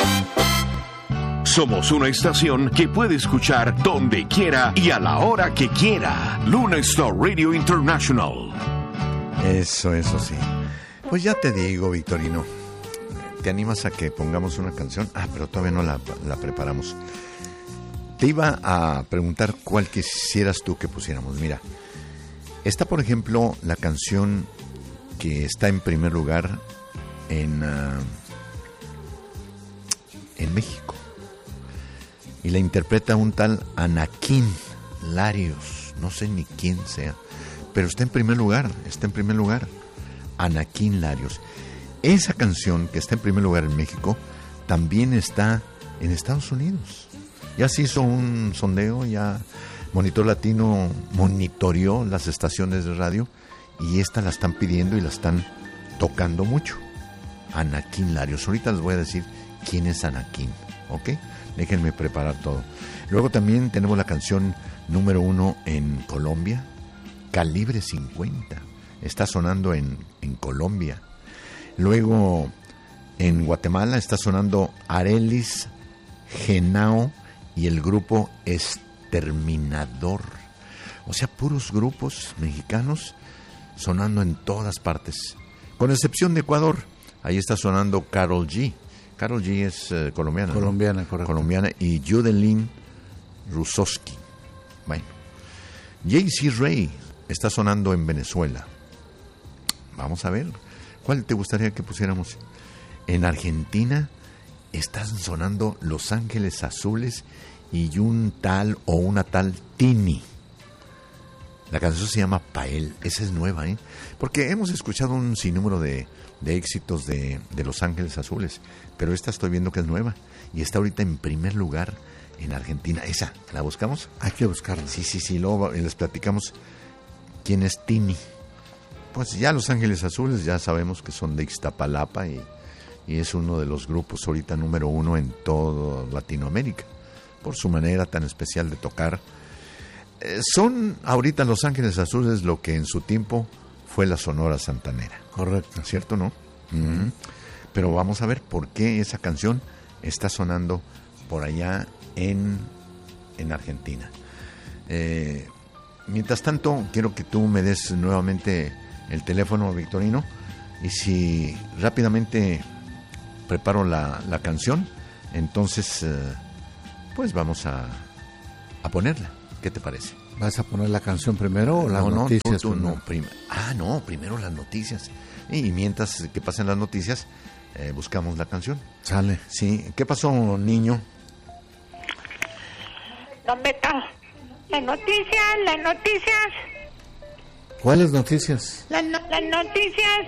Somos una estación que puede escuchar donde quiera y a la hora que quiera. Luna Star Radio International. Eso sí. Pues ya te digo, Victorino. ¿Te animas a que pongamos una canción? Pero todavía no la preparamos. Te iba a preguntar cuál quisieras tú que pusiéramos. Mira, está por ejemplo la canción que está en primer lugar en México. Y la interpreta un tal Anakin Larios. No sé ni quién sea, pero está en primer lugar. Anakin Larios. Esa canción que está en primer lugar en México también está en Estados Unidos. Ya se hizo un sondeo, ya Monitor Latino monitoreó las estaciones de radio y esta la están pidiendo y la están tocando mucho. Anakin Larios. Ahorita les voy a decir quién es Anakin, ¿ok? Déjenme preparar todo. Luego también tenemos la canción número 1 en Colombia, Calibre 50. Está sonando en Colombia. Luego en Guatemala está sonando Arelis Genao y el grupo Exterminador. O sea, puros grupos mexicanos sonando en todas partes. Con excepción de Ecuador, ahí está sonando Karol G. Karol G es colombiana. Colombiana, ¿no? Correcto. Colombiana y Judelin Rusowski. Bueno. J.C. Ray está sonando en Venezuela. Vamos a ver. ¿Cuál te gustaría que pusiéramos? En Argentina están sonando Los Ángeles Azules y un tal o una tal Tini. La canción se llama Pael. Esa es nueva, ¿eh? Porque hemos escuchado un sinnúmero de éxitos de Los Ángeles Azules, pero esta estoy viendo que es nueva y está ahorita en primer lugar en Argentina. ¿Esa la buscamos? Hay que buscarla. Sí, luego les platicamos quién es Tini. Pues ya Los Ángeles Azules ya sabemos que son de Ixtapalapa y es uno de los grupos ahorita número 1 en toda Latinoamérica por su manera tan especial de tocar. Son ahorita Los Ángeles Azules lo que en su tiempo fue la Sonora Santanera. Correcto. ¿Cierto, no? Uh-huh. Pero vamos a ver por qué esa canción está sonando por allá en Argentina. Mientras tanto, quiero que tú me des nuevamente el teléfono, Victorino, y si rápidamente preparo la canción, entonces pues vamos a ponerla. ¿Qué te parece? ¿Vas a poner la canción primero o las noticias? Primero las noticias. Y mientras que pasen las noticias, buscamos la canción. Sale. Sí. ¿Qué pasó, niño? ¿Dónde está? Las noticias. ¿Cuáles noticias? Las noticias